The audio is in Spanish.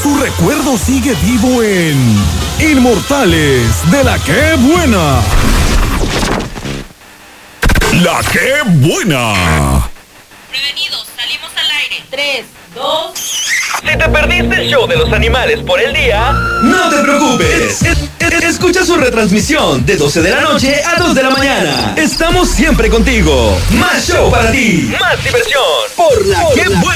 tu recuerdo sigue vivo en Inmortales de la ¡Qué Buena! ¡La Qué Buena! Prevenidos, salimos al aire. 3, 2... Si te perdiste el show de los animales por el día, no te preocupes. Escucha su retransmisión de 12 de la noche a 2 de la mañana. Estamos siempre contigo. Más show para ti. más diversión. Por la ¡Qué Buena!